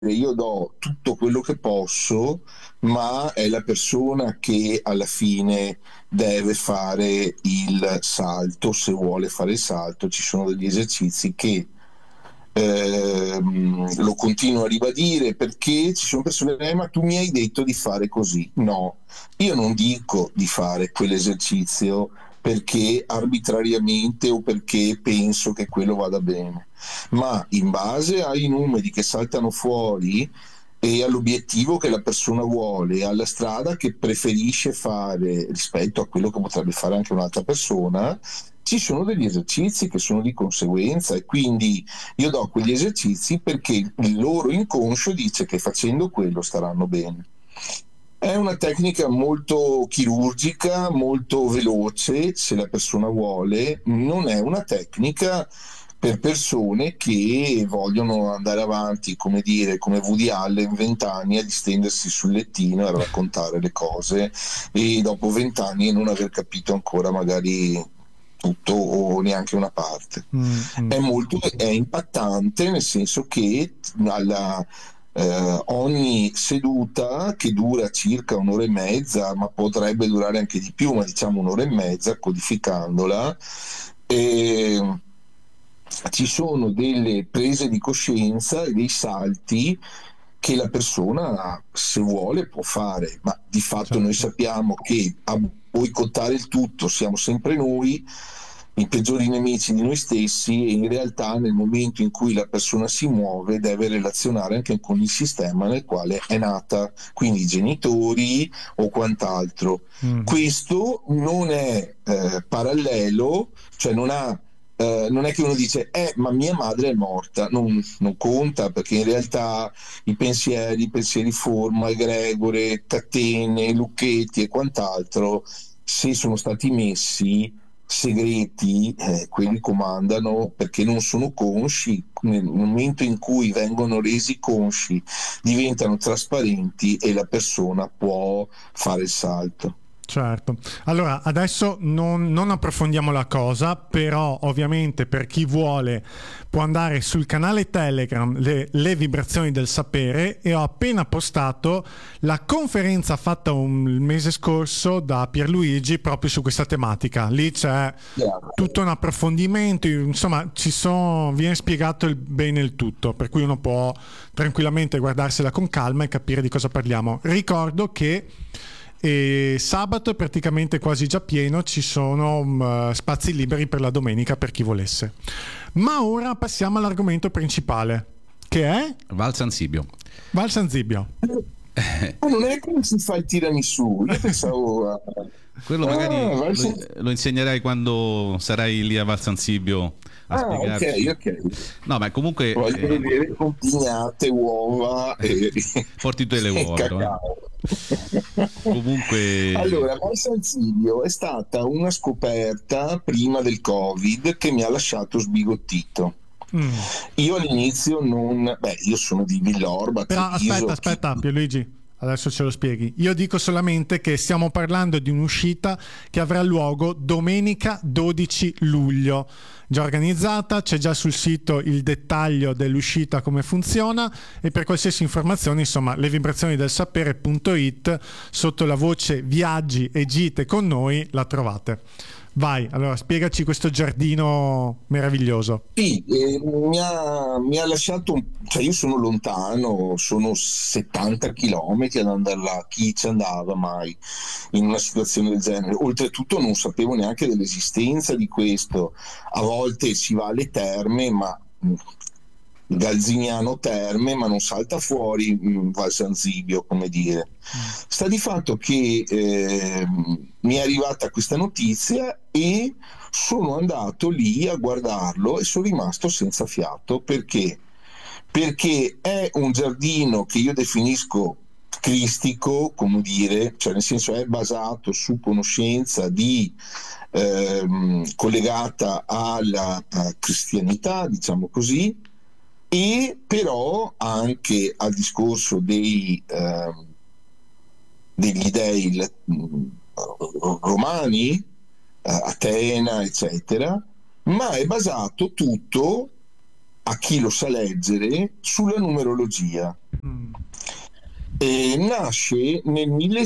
io do tutto quello che posso, ma è la persona che alla fine deve fare il salto, se vuole fare il salto. Ci sono degli esercizi che lo continuo a ribadire, perché ci sono persone che ma tu mi hai detto di fare così. No, io non dico di fare quell'esercizio perché arbitrariamente o perché penso che quello vada bene, ma in base ai numeri che saltano fuori e all'obiettivo che la persona vuole, alla strada che preferisce fare rispetto a quello che potrebbe fare anche un'altra persona, ci sono degli esercizi che sono di conseguenza, e quindi io do quegli esercizi perché il loro inconscio dice che facendo quello staranno bene. È una tecnica molto chirurgica, molto veloce, se la persona vuole. Non è una tecnica per persone che vogliono andare avanti, come dire, come Woody Allen, 20 anni a distendersi sul lettino e a raccontare le cose, e dopo 20 anni non aver capito ancora magari tutto o neanche una parte. È impattante, nel senso che ogni seduta, che dura circa un'ora e mezza, ma potrebbe durare anche di più, ma diciamo un'ora e mezza codificandola, e ci sono delle prese di coscienza e dei salti che la persona, se vuole, può fare, ma di fatto noi Certo. sappiamo che a boicottare il tutto siamo sempre noi, i peggiori nemici di noi stessi, e in realtà nel momento in cui la persona si muove deve relazionare anche con il sistema nel quale è nata, quindi i genitori o quant'altro. Questo non è parallelo, cioè non è che uno dice ma mia madre è morta, non conta, perché in realtà i pensieri forma, egregore, catene, lucchetti e quant'altro, se sono stati messi segreti, quelli comandano, perché non sono consci. Nel momento in cui vengono resi consci diventano trasparenti e la persona può fare il salto. Certo, allora adesso non approfondiamo la cosa, però ovviamente per chi vuole può andare sul canale Telegram le vibrazioni del sapere, e ho appena postato la conferenza fatta il mese scorso da Pierluigi proprio su questa tematica. Lì c'è tutto un approfondimento, insomma viene spiegato bene il tutto, per cui uno può tranquillamente guardarsela con calma e capire di cosa parliamo. Ricordo che e sabato è praticamente quasi già pieno, ci sono spazi liberi per la domenica per chi volesse. Ma ora passiamo all'argomento principale, che è Val San Sibio. Val San Zibio. Ma non è come si fa il tiramisù, io pensavo quello magari lo insegnerai quando sarai lì a Val San Sibio a spiegarci. Ok. No, ma comunque voglio vedere compignate, uova e porti tu le uova, cacao. Comunque allora, Val San Zibio è stata una scoperta prima del Covid che mi ha lasciato sbigottito. Io all'inizio io sono di Villorba, però aspetta Pierluigi, adesso ce lo spieghi. Io dico solamente che stiamo parlando di un'uscita che avrà luogo domenica 12 luglio, già organizzata, c'è già sul sito il dettaglio dell'uscita, come funziona, e per qualsiasi informazione, insomma, levibrazioni del sapere.it, sotto la voce viaggi e gite con noi la trovate. Vai, allora spiegaci questo giardino meraviglioso. Sì, mi ha lasciato, cioè io sono lontano, sono 70 chilometri ad andare là, chi ci andava mai in una situazione del genere? Oltretutto non sapevo neanche dell'esistenza di questo. A volte si va alle terme, ma Galziniano Terme, ma non salta fuori Val San Zibio, come dire. Sta di fatto che mi è arrivata questa notizia e sono andato lì a guardarlo e sono rimasto senza fiato. Perché è un giardino che io definisco cristico, come dire, cioè nel senso è basato su conoscenza collegata alla cristianità, diciamo così, e però anche al discorso degli dei romani, Atena, eccetera, ma è basato tutto, a chi lo sa leggere, sulla numerologia. Nasce nel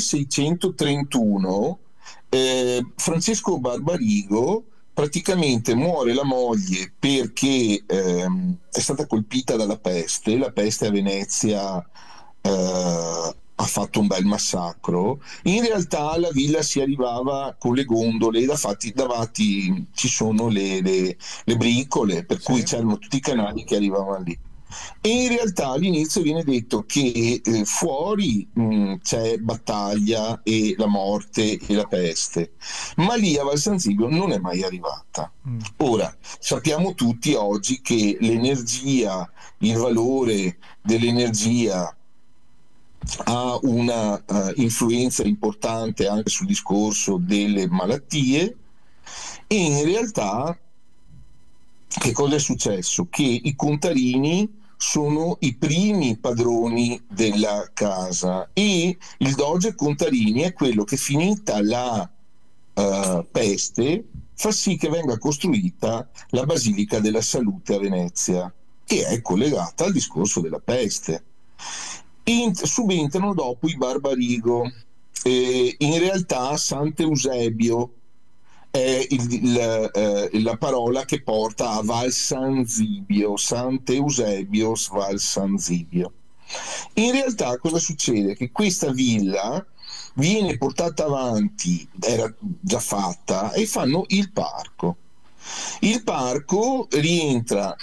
1631. Francesco Barbarigo praticamente muore la moglie perché è stata colpita dalla peste. La peste a Venezia ha fatto un bel massacro. In realtà alla villa si arrivava con le gondole, davanti ci sono le bricole, per cui c'erano tutti i canali che arrivavano lì. E in realtà all'inizio viene detto che fuori c'è battaglia e la morte e la peste, ma lì a Val San Zibio non è mai arrivata. Ora, sappiamo tutti oggi che l'energia, il valore dell'energia ha una influenza importante anche sul discorso delle malattie, e in realtà che cosa è successo? Che i contarini sono i primi padroni della casa, e il doge Contarini è quello che, finita la peste, fa sì che venga costruita la Basilica della Salute a Venezia, che è collegata al discorso della peste. Subentrano dopo i Barbarigo. In realtà Sant'Eusebio è la parola che porta a Val San Zibio, Sant'Eusebio Val San Zibio. In realtà cosa succede? Che questa villa viene portata avanti, era già fatta, e fanno il parco. Il parco rientra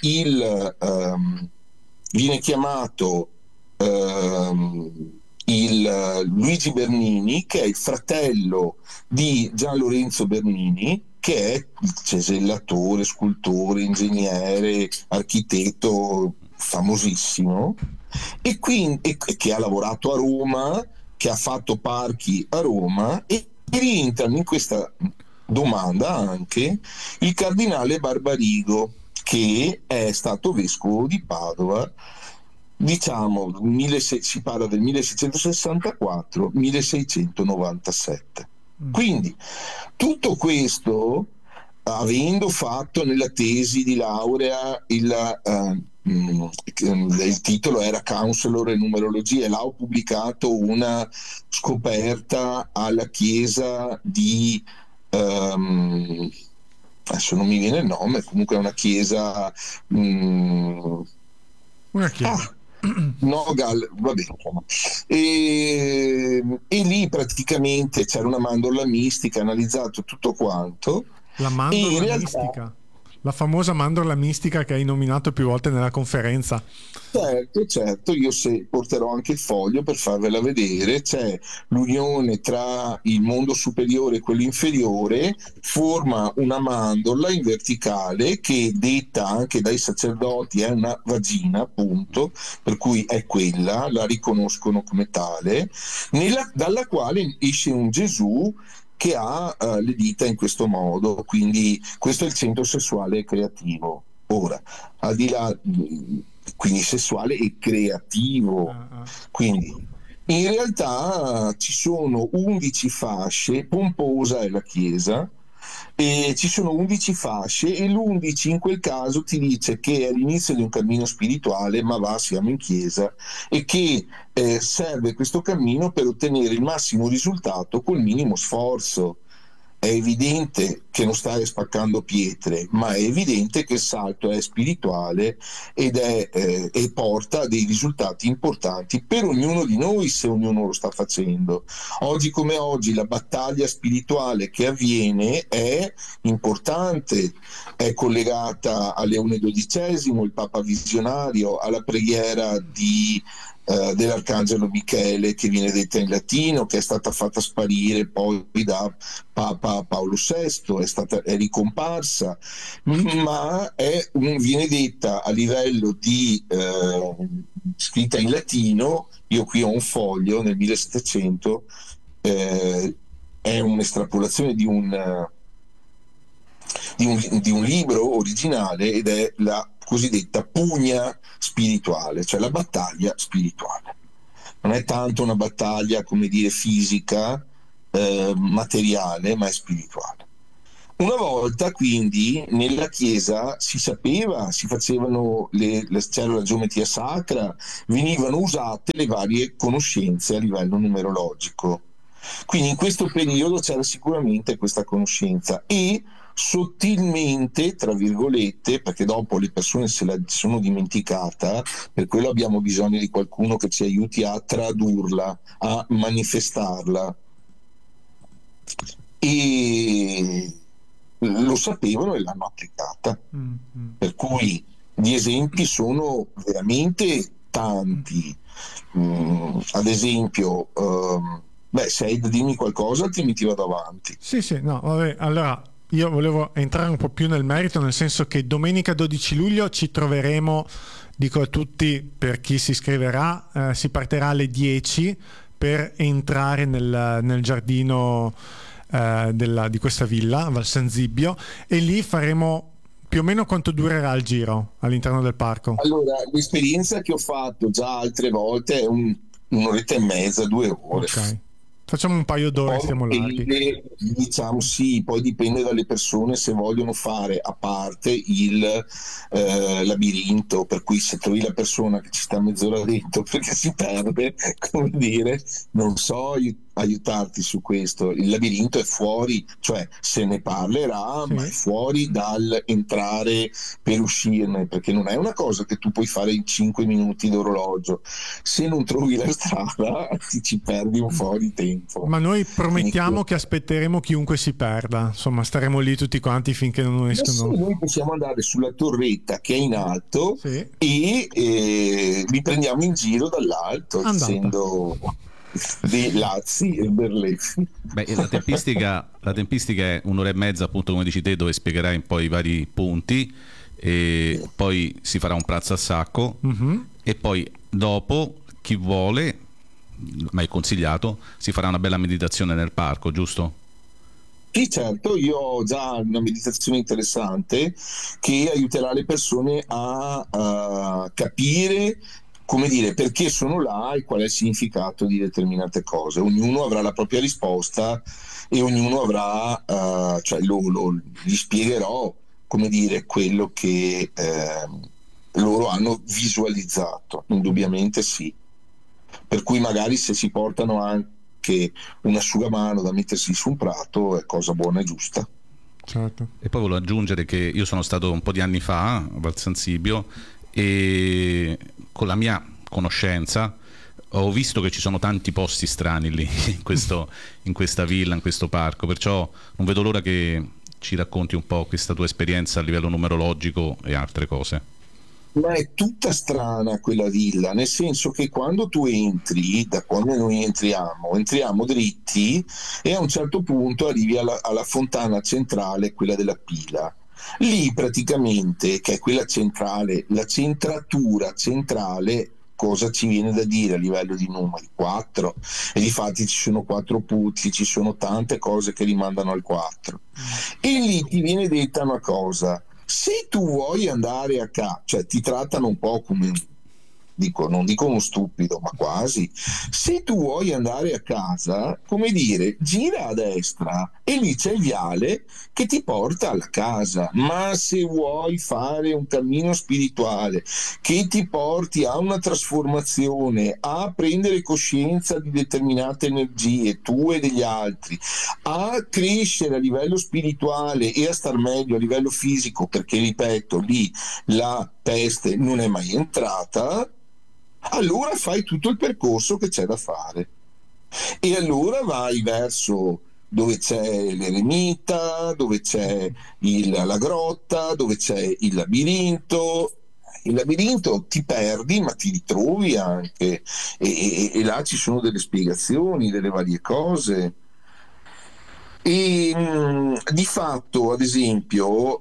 viene chiamato Luigi Bernini, che è il fratello di Gian Lorenzo Bernini, che è il cesellatore, scultore, ingegnere, architetto famosissimo, e che ha lavorato a Roma, che ha fatto parchi a Roma, e rientrano in questa domanda anche il cardinale Barbarigo, che è stato vescovo di Padova, diciamo, si parla del 1664-1697. Quindi tutto questo, avendo fatto nella tesi di laurea il titolo era Counselor e Numerologia, e là ho pubblicato una scoperta alla chiesa di adesso non mi viene il nome, comunque è una chiesa una chiesa Nogal, va bene, e lì praticamente c'era una mandorla mistica, analizzato tutto quanto. La mandorla mistica, la famosa mandorla mistica che hai nominato più volte nella conferenza. Certo, io porterò anche il foglio per farvela vedere. C'è l'unione tra il mondo superiore e quello inferiore, forma una mandorla in verticale che, detta anche dai sacerdoti, è una vagina, appunto, per cui è quella, la riconoscono come tale, dalla quale esce un Gesù che ha le dita in questo modo. Quindi questo è il centro sessuale creativo. Ora, al di là, quindi sessuale e creativo, quindi in realtà ci sono 11 fasce, pomposa è la chiesa, e ci sono 11 fasce, e l'11 in quel caso ti dice che è l'inizio di un cammino spirituale, ma siamo in chiesa, e che serve questo cammino per ottenere il massimo risultato col minimo sforzo. È evidente che non stai spaccando pietre, ma è evidente che il salto è spirituale e porta a dei risultati importanti per ognuno di noi, se ognuno lo sta facendo. Oggi come oggi la battaglia spirituale che avviene è importante, è collegata a Leone XII, il Papa visionario, alla preghiera dell'Arcangelo Michele, che viene detta in latino, che è stata fatta sparire poi da Papa Paolo VI, è ricomparsa, ma viene detta a livello di scritta in latino. Io qui ho un foglio nel 1700, è un'estrapolazione di un libro originale, ed è la cosiddetta pugna spirituale, cioè la battaglia spirituale. Non è tanto una battaglia, come dire, fisica, materiale, ma è spirituale. Una volta quindi nella chiesa si sapeva, si facevano c'era la geometria sacra, venivano usate le varie conoscenze a livello numerologico. Quindi in questo periodo c'era sicuramente questa conoscenza e sottilmente, tra virgolette, perché dopo le persone se la sono dimenticata, per quello abbiamo bisogno di qualcuno che ci aiuti a tradurla, a manifestarla. E lo sapevano e l'hanno applicata. Per cui gli esempi sono veramente tanti. Ad esempio, Said, dimmi qualcosa, altrimenti vado avanti. Sì, no, vabbè, allora io volevo entrare un po' più nel merito, nel senso che domenica 12 luglio ci troveremo, dico a tutti, per chi si iscriverà, si partirà alle 10 per entrare nel giardino di questa villa, Val San Zibio, e lì faremo più o meno quanto durerà il giro all'interno del parco. Allora, l'esperienza che ho fatto già altre volte è un'oretta e mezza, 2 ore. Ok. Facciamo un paio d'ore, siamo larghi. Diciamo sì, poi dipende dalle persone se vogliono fare a parte il labirinto, per cui se trovi la persona che ci sta mezz'ora dentro perché si perde, come dire, non so aiutarti su questo. Il labirinto è fuori, cioè se ne parlerà, sì, ma è fuori dal entrare per uscirne, perché non è una cosa che tu puoi fare in 5 minuti d'orologio. Se non trovi la strada ci perdi un po' di tempo. Ma noi promettiamo che aspetteremo chiunque si perda, insomma staremo lì tutti quanti finché non escono. Sì, noi possiamo andare sulla torretta che è in alto, sì, e li prendiamo in giro dall'alto, essendo dei Lazzi e Berleffi. Beh, la tempistica è 1 ora e mezza, appunto come dici te, dove spiegherai un po' i vari punti, e poi si farà un pranzo a sacco, e poi dopo, chi vuole, ma è consigliato, si farà una bella meditazione nel parco, giusto? Sì, certo, io ho già una meditazione interessante che aiuterà le persone a capire, come dire, perché sono là e qual è il significato di determinate cose. Ognuno avrà la propria risposta e ognuno avrà, gli spiegherò, come dire, quello che loro hanno visualizzato, indubbiamente sì. Per cui magari se si portano anche un asciugamano da mettersi su un prato è cosa buona e giusta. Certo. E poi volevo aggiungere che io sono stato un po' di anni fa a Val San Zibio e con la mia conoscenza ho visto che ci sono tanti posti strani lì in questa villa, in questo parco, perciò non vedo l'ora che ci racconti un po' questa tua esperienza a livello numerologico e altre cose. Ma è tutta strana quella villa, nel senso che quando tu entri, da quando noi entriamo dritti e a un certo punto arrivi alla fontana centrale, quella della Pila. Lì praticamente, che è quella centrale, la centratura centrale, cosa ci viene da dire a livello di numeri? 4. E difatti ci sono 4 punti, ci sono tante cose che rimandano al 4. E lì ti viene detta una cosa: se tu vuoi andare a casa, cioè ti trattano un po' come, non dico uno stupido, ma quasi. Se tu vuoi andare a casa, come dire, gira a destra e lì c'è il viale che ti porta alla casa. Ma se vuoi fare un cammino spirituale che ti porti a una trasformazione, a prendere coscienza di determinate energie tue e degli altri, a crescere a livello spirituale e a star meglio a livello fisico, perché ripeto, lì la peste non è mai entrata, allora fai tutto il percorso che c'è da fare e allora vai verso dove c'è l'eremita, dove c'è la grotta, dove c'è il labirinto. Il labirinto ti perdi ma ti ritrovi anche, e là ci sono delle spiegazioni delle varie cose. E di fatto, ad esempio,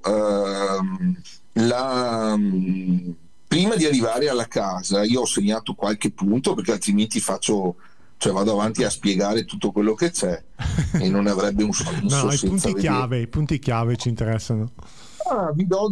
prima di arrivare alla casa io ho segnato qualche punto, perché altrimenti vado avanti a spiegare tutto quello che c'è e non avrebbe un senso. No, i punti chiave ci interessano. Vi do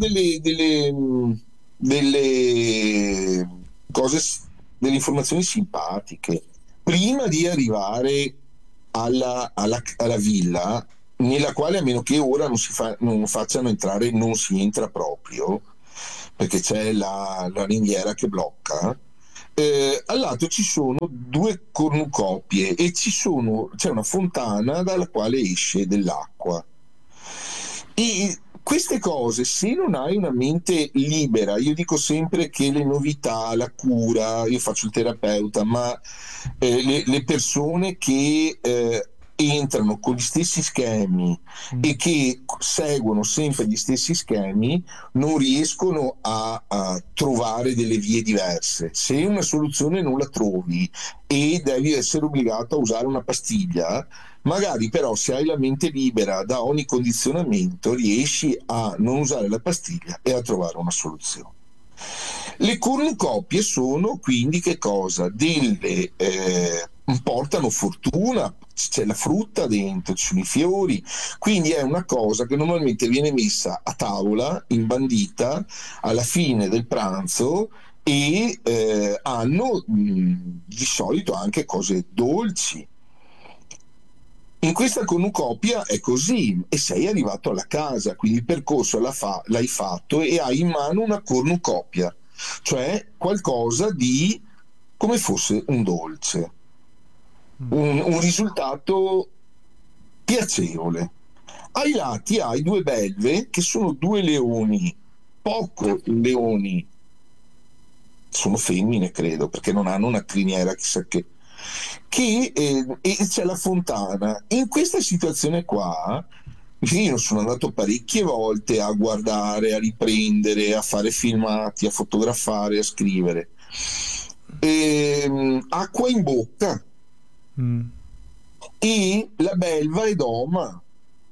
delle cose, delle informazioni simpatiche. Prima di arrivare alla villa, nella quale, a meno che ora non facciano entrare, non si entra proprio, perché c'è la ringhiera che blocca. Al lato ci sono due cornucopie e c'è una fontana dalla quale esce dell'acqua. E queste cose, se non hai una mente libera, io dico sempre che le novità, la cura, io faccio il terapeuta, ma le persone che entrano con gli stessi schemi e che seguono sempre gli stessi schemi non riescono a trovare delle vie diverse. Se una soluzione non la trovi e devi essere obbligato a usare una pastiglia, magari però se hai la mente libera da ogni condizionamento riesci a non usare la pastiglia e a trovare una soluzione. Le cornucopie sono quindi che cosa? Portano fortuna, c'è la frutta dentro, ci sono i fiori, quindi è una cosa che normalmente viene messa a tavola, imbandita, alla fine del pranzo e hanno di solito anche cose dolci. In questa cornucopia è così e sei arrivato alla casa, quindi il percorso l'hai fatto e hai in mano una cornucopia, cioè qualcosa di come fosse un dolce, un risultato piacevole. Ai lati hai due belve che sono due leoni, poco leoni, sono femmine credo perché non hanno una criniera chissà che e c'è la fontana. In questa situazione qua io sono andato parecchie volte a guardare, a riprendere, a fare filmati, a fotografare, a scrivere. Acqua in bocca e la belva è doma.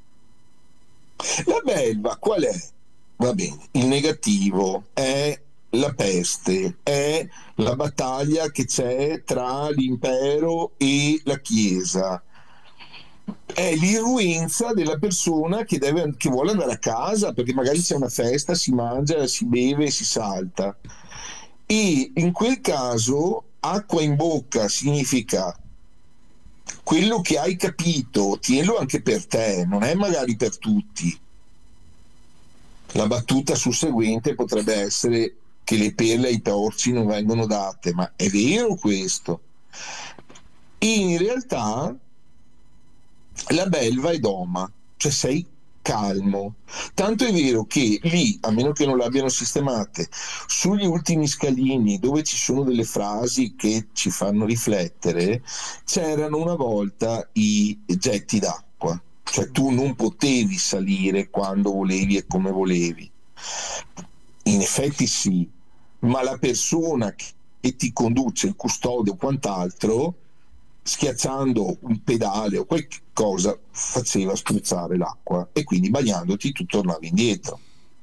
La belva qual è? Va bene, il negativo è la peste, è la battaglia che c'è tra l'impero e la Chiesa, è l'irruenza della persona che vuole andare a casa perché magari c'è una festa, si mangia, si beve, si salta. E in quel caso acqua in bocca significa quello che hai capito, tienilo anche per te, non è magari per tutti. La battuta susseguente potrebbe essere che le perle ai porci non vengono date, ma è vero questo? In realtà la belva è doma, cioè sei calmo. Tanto è vero che lì, a meno che non l'abbiano sistemate, sugli ultimi scalini dove ci sono delle frasi che ci fanno riflettere, c'erano una volta i getti d'acqua. Cioè tu non potevi salire quando volevi e come volevi. In effetti sì, ma la persona che ti conduce, il custode o quant'altro, schiacciando un pedale o qualche cosa, faceva spruzzare l'acqua e quindi bagnandoti tu tornavi indietro.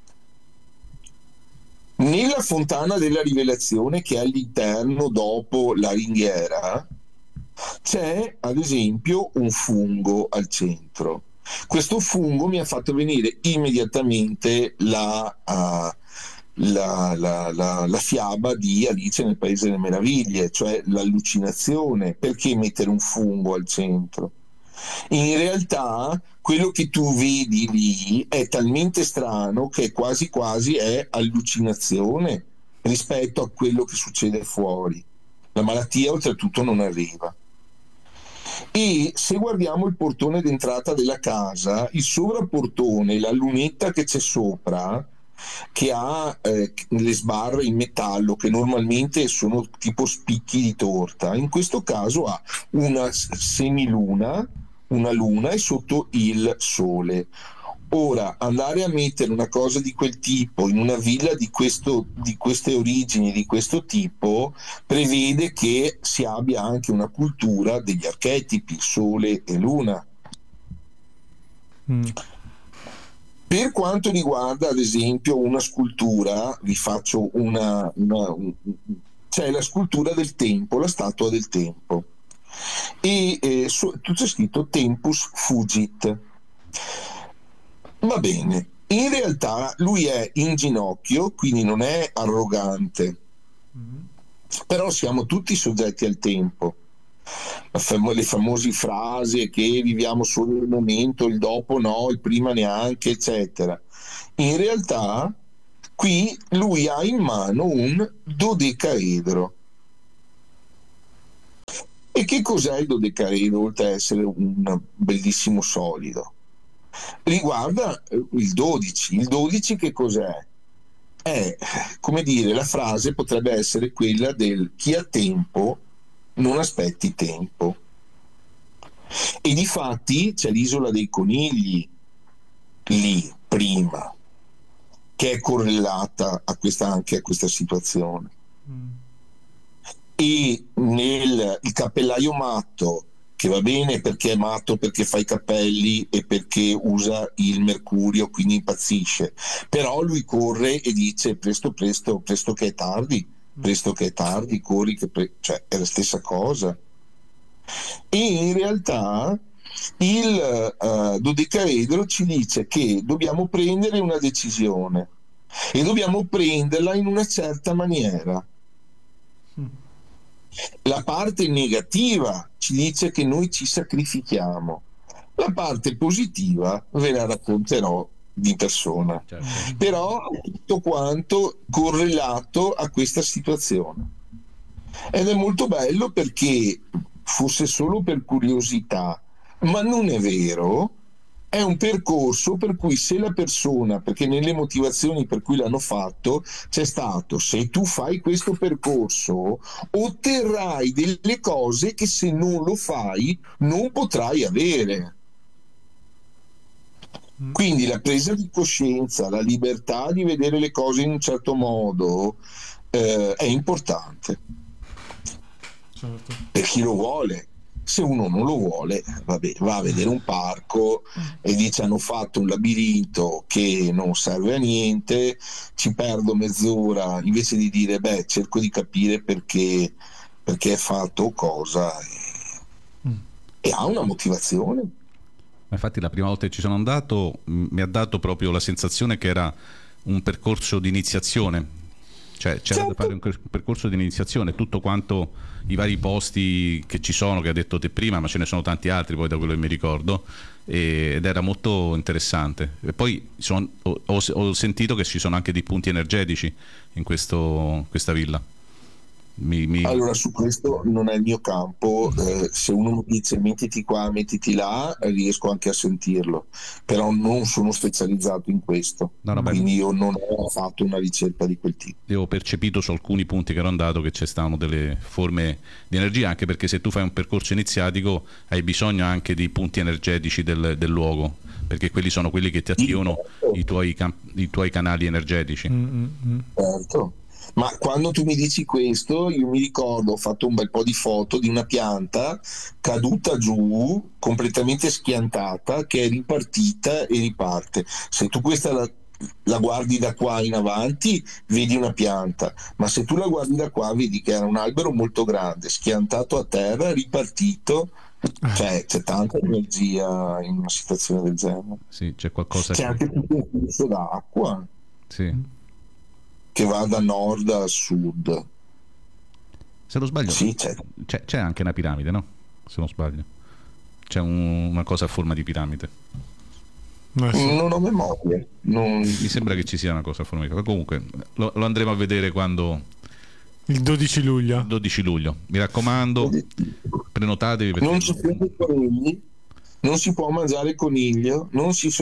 Nella fontana della rivelazione che è all'interno dopo la ringhiera c'è ad esempio un fungo al centro. Questo fungo mi ha fatto venire immediatamente la fiaba di Alice nel Paese delle Meraviglie, cioè l'allucinazione. Perché mettere un fungo al centro? In realtà quello che tu vedi lì è talmente strano che quasi quasi è allucinazione rispetto a quello che succede fuori. La malattia oltretutto non arriva. E se guardiamo il portone d'entrata della casa, il sovraportone, la lunetta che c'è sopra, che ha le sbarre in metallo che normalmente sono tipo spicchi di torta, in questo caso ha una semiluna, una luna e sotto il sole. Ora, andare a mettere una cosa di quel tipo in una villa di queste origini, di questo tipo, prevede che si abbia anche una cultura degli archetipi, sole e luna. Per quanto riguarda ad esempio una scultura, vi faccio c'è la scultura del tempo, la statua del tempo, e tu c'è scritto Tempus Fugit. Va bene, in realtà lui è in ginocchio, quindi non è arrogante, però siamo tutti soggetti al tempo. le famose frasi che viviamo solo il momento, il dopo no, il prima neanche, eccetera. In realtà qui lui ha in mano un dodecaedro. E che cos'è il dodecaedro, oltre ad essere un bellissimo solido? Riguarda il 12. Il 12 che cos'è? È, come dire, la frase potrebbe essere quella del chi ha tempo non aspetti tempo. E difatti c'è l'isola dei conigli lì prima, che è correlata a anche a questa situazione. E il cappellaio matto, che va bene perché è matto, perché fa i capelli e perché usa il mercurio, quindi impazzisce, però lui corre e dice presto presto, presto che è tardi, corri cioè è la stessa cosa. E in realtà il dodecaedro ci dice che dobbiamo prendere una decisione e dobbiamo prenderla in una certa maniera. La parte negativa ci dice che noi ci sacrifichiamo, la parte positiva ve la racconterò di persona, certo. Però tutto quanto correlato a questa situazione, ed è molto bello perché fosse solo per curiosità, ma non è vero. È un percorso per cui se la persona, perché nelle motivazioni per cui l'hanno fatto c'è stato, se tu fai questo percorso otterrai delle cose che se non lo fai non potrai avere. Quindi la presa di coscienza, la libertà di vedere le cose in un certo modo è importante. Certo. Per chi lo vuole. Se uno non lo vuole, vabbè, va a vedere un parco e dice hanno fatto un labirinto che non serve a niente, ci perdo mezz'ora invece di dire cerco di capire perché è fatto cosa, e ha una motivazione. Infatti la prima volta che ci sono andato mi ha dato proprio la sensazione che era un percorso di iniziazione. Cioè c'era da fare un percorso di iniziazione, tutto quanto i vari posti che ci sono, che ha detto te prima, ma ce ne sono tanti altri poi da quello che mi ricordo, ed era molto interessante. E poi ho sentito che ci sono anche dei punti energetici in questa villa. Allora su questo non è il mio campo, se uno mi dice mettiti qua, mettiti là, riesco anche a sentirlo, però non sono specializzato in questo, quindi io non ho fatto una ricerca di quel tipo. Io ho percepito su alcuni punti che ero andato che ci stavano delle forme di energia, anche perché se tu fai un percorso iniziatico hai bisogno anche di punti energetici del luogo, perché quelli sono quelli che ti attivano i tuoi canali energetici. Certo. Ma quando tu mi dici questo, io mi ricordo, ho fatto un bel po' di foto di una pianta caduta giù, completamente schiantata, che è ripartita e riparte. Se tu questa la guardi da qua in avanti, vedi una pianta, ma se tu la guardi da qua, vedi che era un albero molto grande, schiantato a terra, ripartito. Cioè, c'è tanta energia in una situazione del genere. Sì, c'è qualcosa. C'è anche tutto un flusso d'acqua. Sì. Che va da nord a sud. Se non sbaglio, sì, c'è anche una piramide, no? Se non sbaglio, c'è una cosa a forma di piramide. Non ho memoria. Mi sembra che ci sia una cosa a forma di piramide. Comunque, lo andremo a vedere quando. Il 12 luglio. 12 luglio. Mi raccomando, prenotatevi. Perché non ci sono conigli. Non si può mangiare il coniglio, non si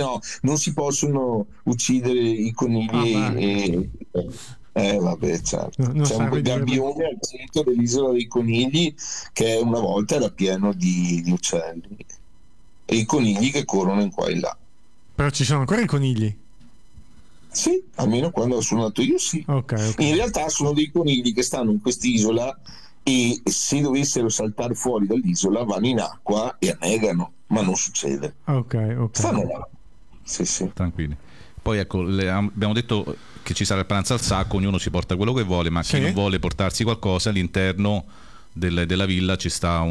possono uccidere i conigli vabbè, certo. C'è un gabbione al centro dell'isola dei conigli che una volta era pieno di uccelli e i conigli che corrono in qua e là. Però ci sono ancora i conigli? Sì, almeno quando sono andato io sì. Okay. In realtà sono dei conigli che stanno in quest'isola e se dovessero saltare fuori dall'isola vanno in acqua e annegano, ma non succede. Ok. Stanno là. Sì. Tranquilli. Poi ecco, abbiamo detto che ci sarà il pranzo al sacco, ognuno si porta quello che vuole, ma chi non vuole portarsi qualcosa, all'interno della villa ci sta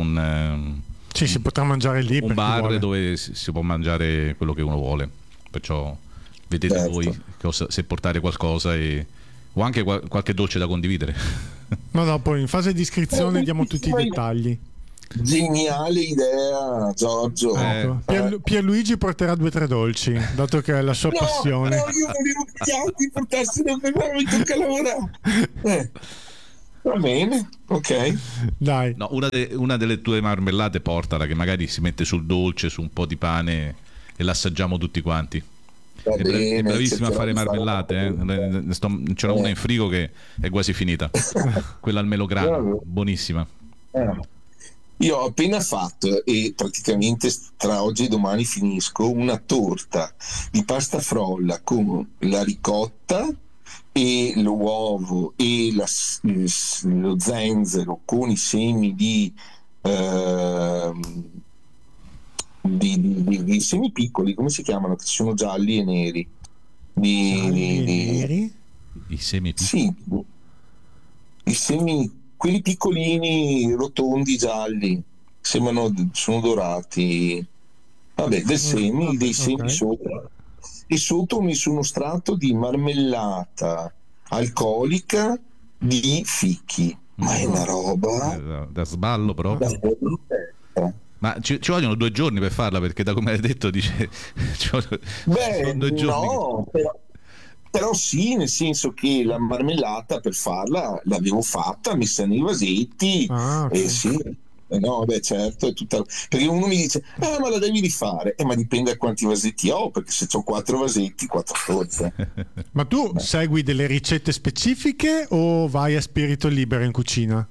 si potrà mangiare lì, un bar dove si può mangiare quello che uno vuole, perciò vedete voi se portare qualcosa o anche qualche dolce da condividere. No, poi in fase di iscrizione diamo tutti i dettagli. Geniale idea, Giorgio. Ecco. Pierluigi porterà 2 o 3 dolci, dato che è la sua passione. No, io volevo che gli altri portassero per me, mi tocca lavorare. Va bene, ok. Dai. No, una delle tue marmellate portala, che magari si mette sul dolce, su un po' di pane e l'assaggiamo tutti quanti. È bravissima a fare marmellate, c'era una in frigo che è quasi finita. Quella al melograno, buonissima. Io ho appena fatto, e praticamente tra oggi e domani finisco, una torta di pasta frolla con la ricotta e l'uovo e lo zenzero con i semi di semi piccoli, come si chiamano? Che sono gialli e neri. Neri? I semi piccoli? Sì, i semi, quelli piccolini, rotondi, gialli, sembrano, sono dorati. Vabbè, dei semi sopra. E sotto ho messo uno strato di marmellata alcolica di fichi. Ma è una roba da sballo proprio. Ma ci vogliono 2 giorni per farla, perché da come hai detto dice sono 2 giorni. No, però sì, nel senso che la marmellata per farla l'avevo fatta, messa nei vasetti, okay. sì. No, beh, certo, è tutta... perché uno mi dice, ma la devi rifare, ma dipende da quanti vasetti ho, perché se ho 4 vasetti, 4 torte. Ma tu segui delle ricette specifiche o vai a spirito libero in cucina?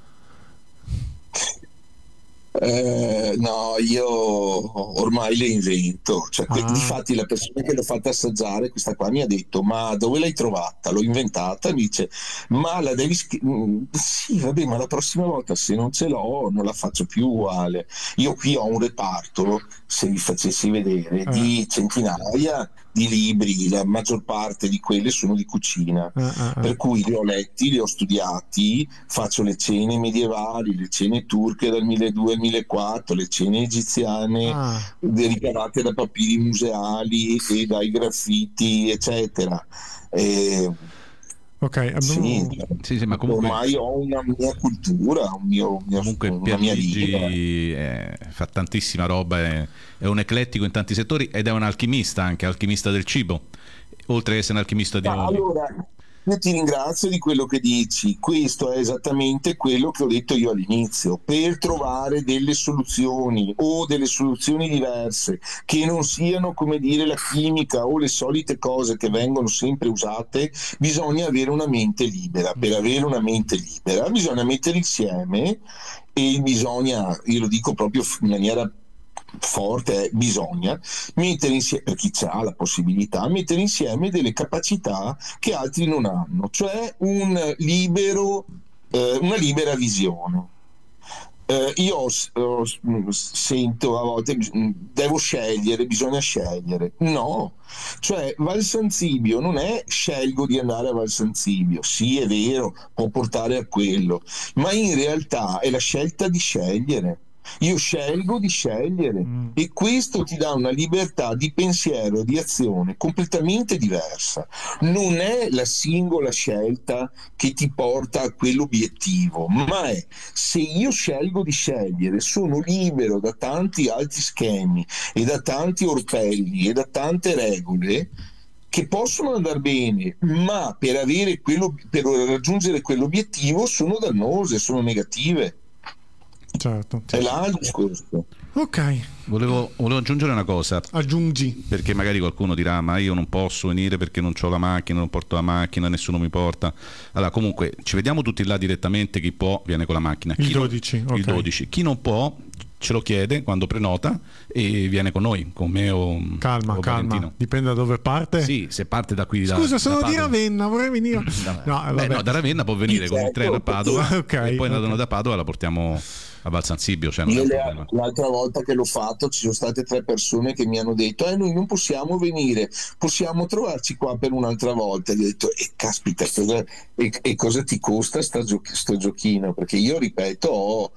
No, io ormai le invento, cioè, difatti la persona che l'ho fatta assaggiare, questa qua, mi ha detto, ma dove l'hai trovata? L'ho inventata, mi dice, ma la devi sì, vabbè, ma la prossima volta se non ce l'ho non la faccio più uguale. Io qui ho un reparto, se vi facessi vedere, di centinaia di libri, la maggior parte di quelle sono di cucina, per cui li ho letti, li ho studiati, faccio le cene medievali, le cene turche dal 1200 al 1400, le cene egiziane ricavate da papiri museali e dai graffiti, eccetera. Ok, sì, ma comunque ormai ho una mia cultura, comunque una mia vita. Fa tantissima roba, è un eclettico in tanti settori ed è un alchimista, anche alchimista del cibo, oltre che essere un alchimista di oli. Allora, io ti ringrazio di quello che dici, questo è esattamente quello che ho detto io all'inizio, per trovare delle soluzioni o delle soluzioni diverse che non siano, come dire, la chimica o le solite cose che vengono sempre usate, bisogna avere una mente libera. Per avere una mente libera bisogna mettere insieme, e bisogna, io lo dico proprio in maniera forte, bisogna mettere insieme, per chi ha la possibilità, mettere insieme delle capacità che altri non hanno, cioè una libera visione. Io sento a volte devo scegliere, bisogna scegliere. No, cioè Val San Zibio non è scelgo di andare a Val San Zibio, sì è vero, può portare a quello, ma in realtà è la scelta di scegliere. Io scelgo di scegliere e questo ti dà una libertà di pensiero e di azione completamente diversa. Non è la singola scelta che ti porta a quell'obiettivo, ma è, se io scelgo di scegliere, sono libero da tanti altri schemi e da tanti orpelli e da tante regole che possono andare bene, ma per raggiungere quell'obiettivo sono dannose, sono negative. Certo. È là il discorso. Ok. Volevo aggiungere una cosa. Aggiungi. Perché magari qualcuno dirà, ma io non posso venire perché non ho la macchina, non porto la macchina, nessuno mi porta. Allora, comunque, ci vediamo tutti là direttamente, chi può viene con la macchina. Il 12. Il 12. Chi non può ce lo chiede quando prenota e viene con noi, con me o calma, dipende da dove parte. Sì, se parte da qui. Scusa, sono di Ravenna, vorrei venire. No, da Ravenna può venire con il treno a Padova e poi andando da Padova la portiamo a Val San Zibio, cioè non è un problema. L'altra volta che l'ho fatto ci sono state 3 persone che mi hanno detto noi non possiamo venire, possiamo trovarci qua per un'altra volta. Gli ho detto caspita, cosa ti costa sto giochino? Perché io ripeto ho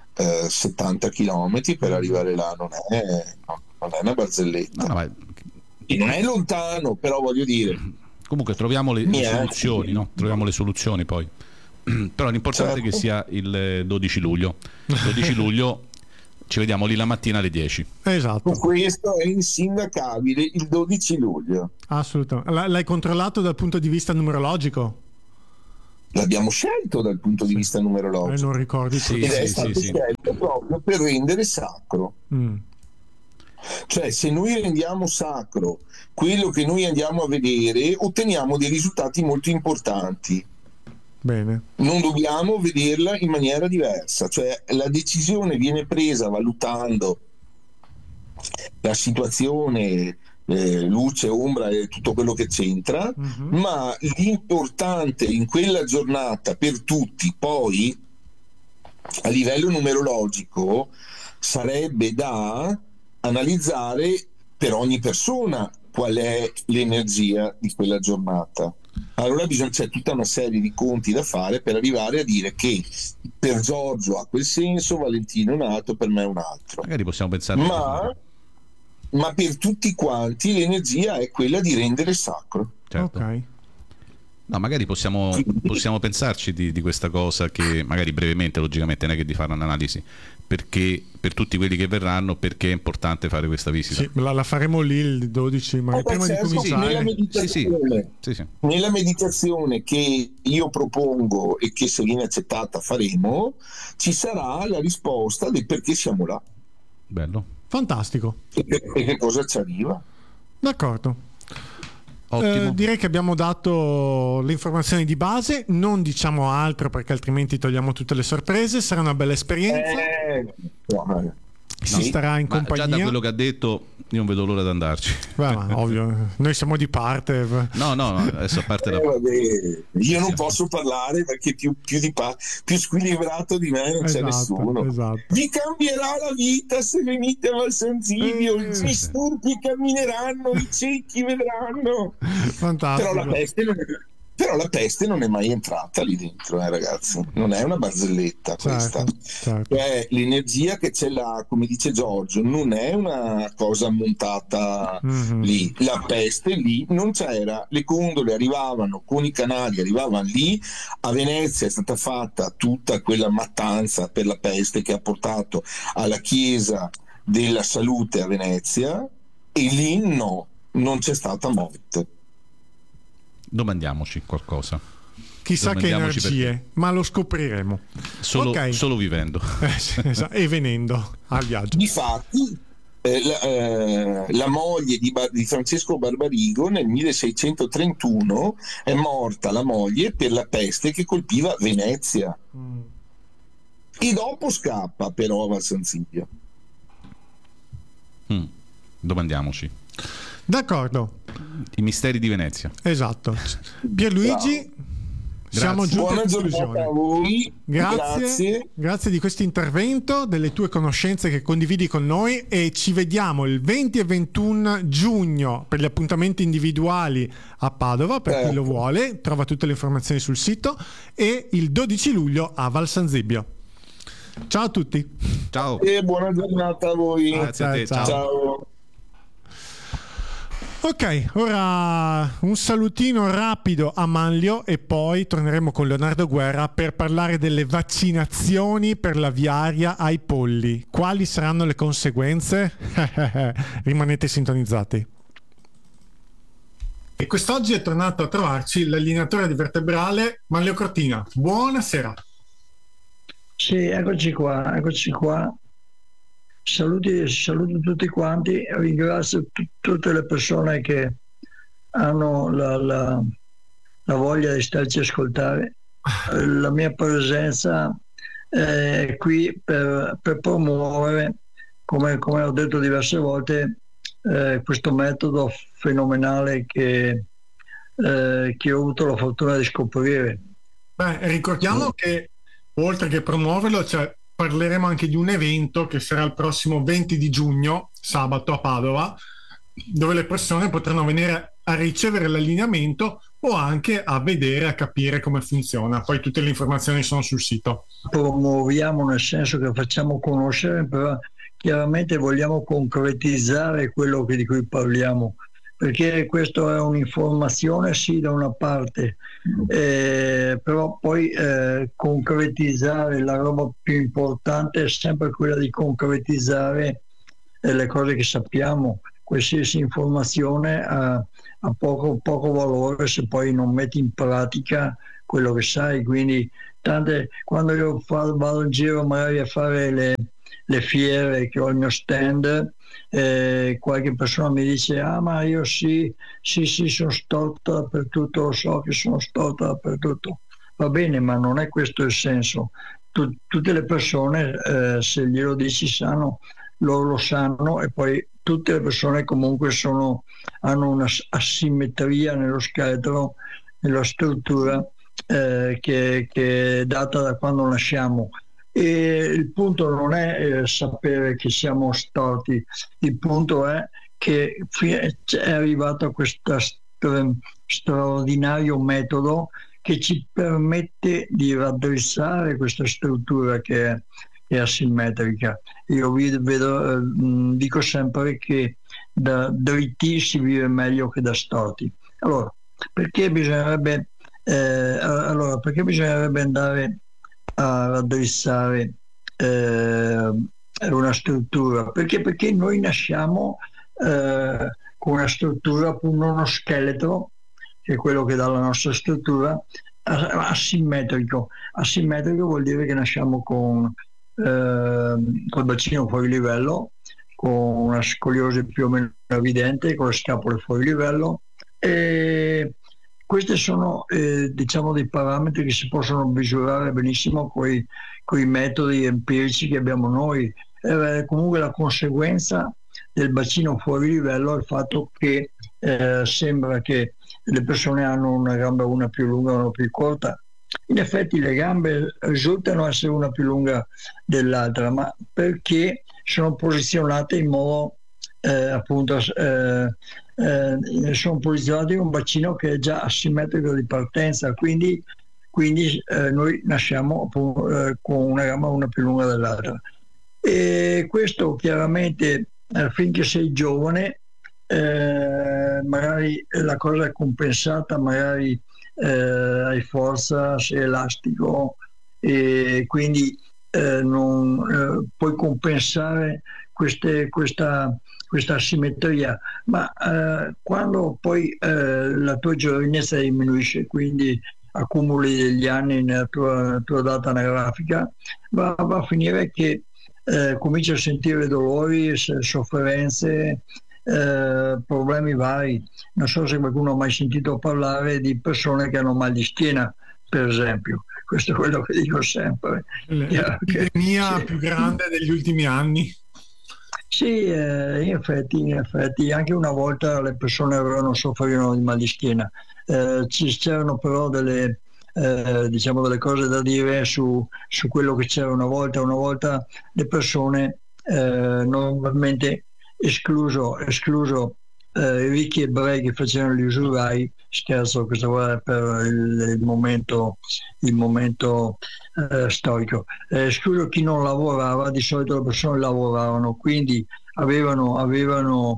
70 chilometri per arrivare là, non è una barzelletta. Non è lontano, però voglio dire, comunque troviamo le soluzioni, no? Troviamo le soluzioni poi. però l'importante è che sia il 12 luglio. 12 luglio ci vediamo lì la mattina alle 10. Esatto. Questo è insindacabile, il 12 luglio. Assolutamente. L'hai controllato dal punto di vista numerologico? L'abbiamo scelto dal punto di vista numerologico. Non ricordi Sì, ed è sì, stato sì. scelto proprio per rendere sacro. Cioè, se noi rendiamo sacro quello che noi andiamo a vedere, otteniamo dei risultati molto importanti. Bene. Non dobbiamo vederla in maniera diversa, cioè la decisione viene presa valutando la situazione, luce, ombra e tutto quello che c'entra, ma l'importante in quella giornata per tutti poi a livello numerologico sarebbe da analizzare per ogni persona qual è l'energia di quella giornata. Allora c'è tutta una serie di conti da fare per arrivare a dire che per Giorgio ha quel senso, Valentino è un altro, per me è un altro. Magari possiamo pensare Ma per tutti quanti l'energia è quella di rendere sacro. certo. Ok. No, magari possiamo pensarci di questa cosa, che magari brevemente, logicamente, non è che di fare un'analisi, perché per tutti quelli che verranno, perché è importante fare questa visita. Sì, la faremo lì il 12, ma prima di cominciare. Nella meditazione che io propongo e che se viene accettata faremo, ci sarà la risposta del perché siamo là. Bello. Fantastico. E che cosa ci arriva. D'accordo. Ottimo. Direi che abbiamo dato le informazioni di base, non diciamo altro perché altrimenti togliamo tutte le sorprese. Sarà una bella esperienza. Si starà in compagnia. Già da quello che ha detto io non vedo l'ora di andarci. Ma ovvio, noi siamo di parte. No, adesso a parte io non posso parlare perché più squilibrato di me non c'è nessuno. Esatto. Vi cambierà la vita se venite a Valsanzibio, i sturpi cammineranno, i ciechi vedranno. Fantastico. Però la peste non è mai entrata lì dentro, ragazzi. Non è una barzelletta questa. Certo. Cioè, l'energia che c'è là, come dice Giorgio, non è una cosa montata lì. La peste lì non c'era. Le condole arrivavano con i canali, arrivavano lì. A Venezia è stata fatta tutta quella mattanza per la peste che ha portato alla Chiesa della Salute a Venezia, e lì non c'è stata morte. Domandiamoci qualcosa. Chissà che energie, ma lo scopriremo solo vivendo e venendo al viaggio. Difatti la moglie di Francesco Barbarigo nel 1631 è morta, la moglie, per la peste che colpiva Venezia, e dopo scappa però a Valsanzibio. Domandiamoci. D'accordo. I misteri di Venezia. Esatto. Pierluigi, siamo giunti Buona alla giornata conclusione. a voi. Grazie di questo intervento, delle tue conoscenze che condividi con noi, e ci vediamo il 20 e 21 giugno per gli appuntamenti individuali a Padova, per chi lo vuole, trova tutte le informazioni sul sito, e il 12 luglio a Valsanzibio. Ciao a tutti. Ciao. E buona giornata a voi. Grazie a te. Ciao. Ok, ora un salutino rapido a Manlio e poi torneremo con Leonardo Guerra per parlare delle vaccinazioni per la viaria ai polli. Quali saranno le conseguenze? Rimanete sintonizzati. E quest'oggi è tornato a trovarci l'allineatore di vertebrale Manlio Cortina. Buonasera. Sì, eccoci qua. Saluto tutti quanti, ringrazio tutte le persone che hanno la voglia di starci a ascoltare. La mia presenza è qui per promuovere, come ho detto diverse volte, questo metodo fenomenale che ho avuto la fortuna di scoprire. Ricordiamo che oltre che promuoverlo, parleremo anche di un evento che sarà il prossimo 20 di giugno, sabato, a Padova, dove le persone potranno venire a ricevere l'allineamento o anche a vedere, a capire come funziona. Poi tutte le informazioni sono sul sito. Promuoviamo nel senso che facciamo conoscere, però chiaramente vogliamo concretizzare quello di cui parliamo, perché questo è un'informazione sì da una parte, però poi concretizzare, la roba più importante è sempre quella di concretizzare le cose che sappiamo. Qualsiasi informazione ha poco valore se poi non metti in pratica quello che sai. Quindi quando io vado in giro magari a fare le fiere, che ho il mio stand, qualche persona mi dice: ah, ma io sì, sono storta dappertutto, lo so che sono storta dappertutto. Va bene, ma non è questo il senso. Tutte le persone, se glielo dici, sanno, loro lo sanno, e poi tutte le persone comunque hanno una asimmetria nello scheletro, nella struttura, che è data da quando nasciamo. E il punto non è sapere che siamo storti, il punto è che è arrivato questo straordinario metodo che ci permette di raddrizzare questa struttura che è asimmetrica. Io dico sempre che da dritti si vive meglio che da storti. Allora, perché bisognerebbe andare a raddrizzare una struttura? Perché noi nasciamo con una struttura, appunto uno scheletro, che è quello che dà la nostra struttura, asimmetrico. Asimmetrico vuol dire che nasciamo col bacino fuori livello, con una scoliosi più o meno evidente, con le scapole fuori livello, e questi sono diciamo dei parametri che si possono misurare benissimo con i metodi empirici che abbiamo noi. Comunque la conseguenza del bacino fuori livello è il fatto che sembra che le persone hanno una gamba una più lunga e una più corta. In effetti le gambe risultano essere una più lunga dell'altra, ma perché sono posizionate in modo sono posizionati in un bacino che è già asimmetrico di partenza, quindi noi nasciamo con una gamba una più lunga dell'altra. E questo chiaramente, finché sei giovane, magari la cosa è compensata, magari hai forza, sei elastico, e quindi puoi compensare questa asimmetria, ma quando poi la tua giovinezza diminuisce, quindi accumuli degli anni nella tua data anagrafica, va a finire che cominci a sentire dolori, sofferenze, problemi vari. Non so se qualcuno ha mai sentito parlare di persone che hanno mal di schiena, per esempio. Questo è quello che dico sempre. L'epidemia più grande degli ultimi anni. Sì, in effetti anche una volta le persone soffrivano di mal di schiena. C'erano però delle cose da dire su quello che c'era una volta. Una volta le persone, normalmente escluso i ricchi ebrei che facevano gli usurai, scherzo, questo è per il momento storico, escluso chi non lavorava. Di solito le persone lavoravano, quindi facevano